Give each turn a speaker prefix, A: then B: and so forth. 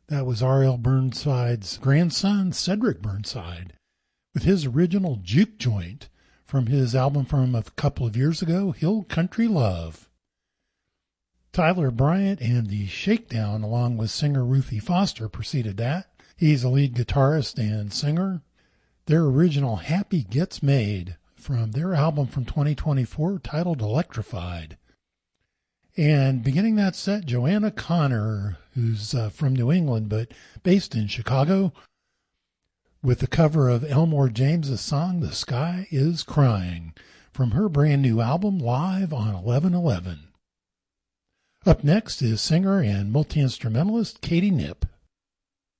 A: That was R.L. Burnside's grandson, Cedric Burnside, with his original juke joint from his album from a couple of years ago, Hill Country Love. Tyler Bryant and the Shakedown, along with singer Ruthie Foster, preceded that. He's a lead guitarist and singer. Their original Happy Gets Made from their album from 2024 titled Electrified. And beginning that set, Joanna Connor, who's from New England but based in Chicago, with the cover of Elmore James's song The Sky is Crying from her brand new album Live on 11/11. Up next is singer and multi-instrumentalist Katie Knipp.